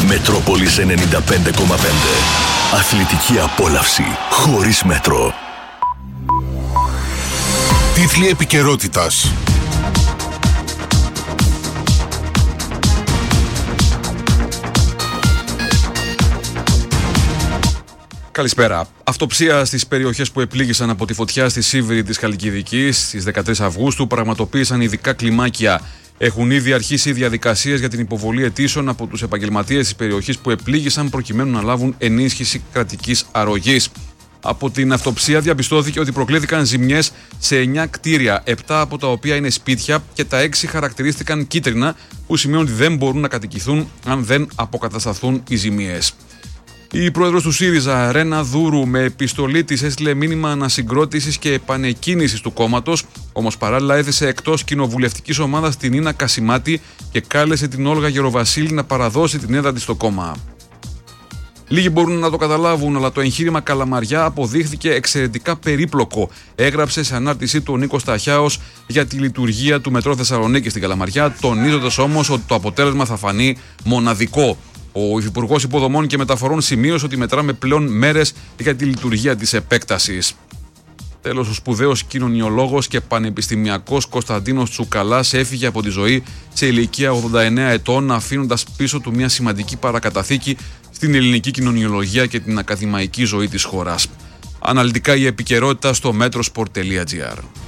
Μετρόπολης 95,5. Αθλητική απόλαυση χωρίς μέτρο. Τίτλοι επικαιρότητας. Καλησπέρα. Αυτοψία στις περιοχές που επλήγησαν από τη φωτιά στη Σίβηρη της Χαλκιδικής στις 13 Αυγούστου πραγματοποίησαν ειδικά κλιμάκια. Έχουν ήδη αρχίσει διαδικασίες για την υποβολή αιτήσεων από τους επαγγελματίες της περιοχής που επλήγησαν προκειμένου να λάβουν ενίσχυση κρατικής αρρωγής. Από την αυτοψία διαπιστώθηκε ότι προκλήθηκαν ζημιές σε 9 κτίρια, 7 από τα οποία είναι σπίτια και τα 6 χαρακτηρίστηκαν κίτρινα, που σημαίνει ότι δεν μπορούν να κατοικηθούν αν δεν αποκατασταθούν οι ζημιές. Η πρόεδρος του ΣΥΡΙΖΑ, Ρένα Δούρου, με επιστολή της έστειλε μήνυμα ανασυγκρότησης και επανεκκίνησης του κόμματος, όμως παράλληλα έθεσε εκτός κοινοβουλευτικής ομάδας την Ίνα Κασιμάτη και κάλεσε την Όλγα Γεροβασίλη να παραδώσει την έδρα της στο κόμμα. Λίγοι μπορούν να το καταλάβουν, αλλά το εγχείρημα Καλαμαριά αποδείχθηκε εξαιρετικά περίπλοκο, έγραψε σε ανάρτησή του ο Νίκος Ταχιάος για τη λειτουργία του Μετρό Θεσσαλονίκη στην Καλαμαριά, τονίζοντας όμως ότι το αποτέλεσμα θα φανεί μοναδικό. Ο Υφυπουργός Υποδομών και Μεταφορών σημείωσε ότι μετράμε πλέον μέρες για τη λειτουργία της επέκτασης. Τέλος, ο σπουδαίος κοινωνιολόγος και πανεπιστημιακός Κωνσταντίνος Τσουκαλάς έφυγε από τη ζωή σε ηλικία 89 ετών, αφήνοντας πίσω του μια σημαντική παρακαταθήκη στην ελληνική κοινωνιολογία και την ακαδημαϊκή ζωή της χώρας. Αναλυτικά η επικαιρότητα στο metrosport.gr.